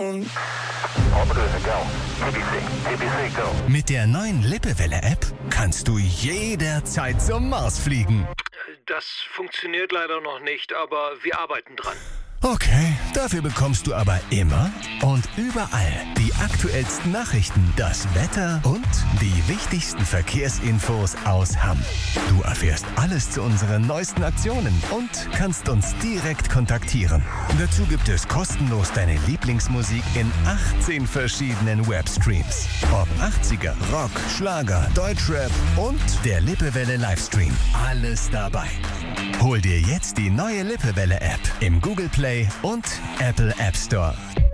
down. Mit der neuen Lippewelle-App kannst du jederzeit zum Mars fliegen. Das funktioniert leider noch nicht, aber wir arbeiten dran. Okay, dafür bekommst du aber immer und überall die aktuellsten Nachrichten, das Wetter und die wichtigsten Verkehrsinfos aus Hamm. Du erfährst alles zu unseren neuesten Aktionen und kannst uns direkt kontaktieren. Dazu gibt es kostenlos deine Lieblingsmusik in 18 verschiedenen Webstreams. Ob 80er, Rock, Schlager, Deutschrap und der Lippewelle Livestream. Alles dabei. Hol dir jetzt die neue Lippewelle-App im Google Play und Apple App Store.